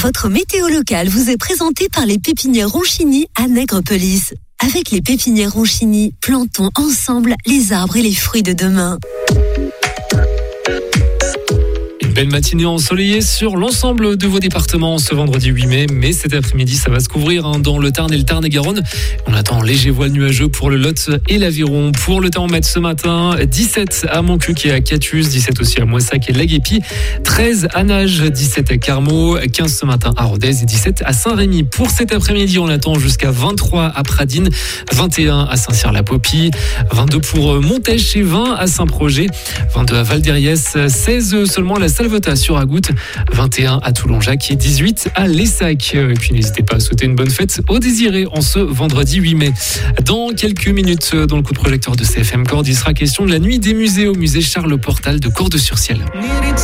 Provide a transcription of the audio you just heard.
Votre météo locale vous est présentée par les pépinières Ronchini à Nègrepelisse. Avec les pépinières Ronchini, plantons ensemble les arbres et les fruits de demain. Belle matinée ensoleillée sur l'ensemble de vos départements ce vendredi 8 mai. Mais cet après-midi, ça va se couvrir dans le Tarn et le Tarn-et-Garonne. On attend un léger voile nuageux pour le Lot et l'Aveyron. Pour le thermomètre ce matin, 17 à Montcuq et à Catius, 17 aussi à Moissac et Laguépi, 13 à Nages, 17 à Carmaux, 15 ce matin à Rodez et 17 à Saint-Rémy. Pour cet après-midi, on attend jusqu'à 23 à Pradines, 21 à Saint-Cyr-la-Popie, 22 pour Montèche et 20 à Saint-Projet, 22 à Val-d'Eriès, 16 seulement à la Salvetat sur Agout, 21 à Toulon-Jacques et 18 à Lessac. Et puis n'hésitez pas à souhaiter une bonne fête aux désirés en ce vendredi 8 mai. Dans quelques minutes, dans le coup de projecteur de CFM Cordes, il sera question de la nuit des musées au musée Charles Portal de Cordes-sur-Ciel.